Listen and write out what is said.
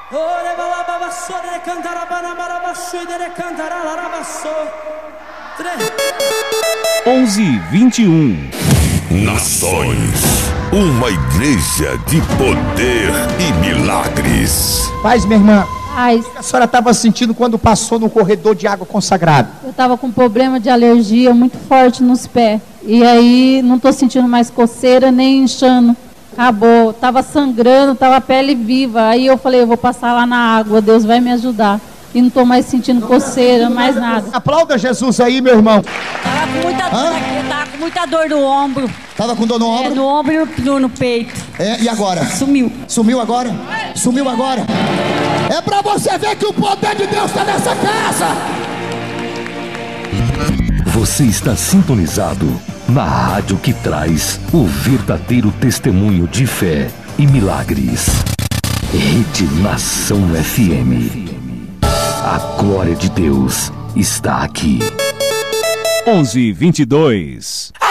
11:21. Nações, uma igreja de poder e milagres. Paz, minha irmã. Paz. O que a senhora estava sentindo quando passou no corredor de água consagrada? Eu estava com problema de alergia muito forte nos pés. E aí não estou sentindo mais coceira nem inchando. Acabou. Estava sangrando, estava a pele viva. Aí eu falei, eu vou passar lá na água, Deus vai me ajudar. E não estou mais sentindo coceira, mais nada. Aplauda Jesus aí, meu irmão. Tava com muita dor aqui, tava com muita dor no ombro. Tava com dor no ombro? No ombro e no peito. E agora? Sumiu. Sumiu agora? Sumiu agora? É pra você ver que o poder de Deus está nessa casa. Você está sintonizado na rádio que traz o verdadeiro testemunho de fé e milagres. Rede Nação FM. A glória de Deus está aqui. 11:22.